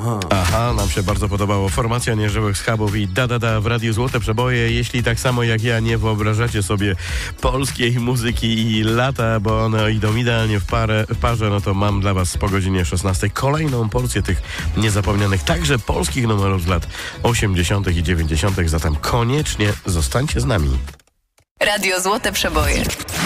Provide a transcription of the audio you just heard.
Aha, nam się bardzo podobało. Formacja Nieżyłych Schabów i w Radiu Złote Przeboje. Jeśli tak samo jak ja nie wyobrażacie sobie polskiej muzyki i lata, bo one idą idealnie w parze, no to mam dla was po godzinie 16 kolejną porcję tych niezapomnianych, także polskich numerów z lat 80. i 90. Zatem koniecznie zostańcie z nami. Radio Złote Przeboje.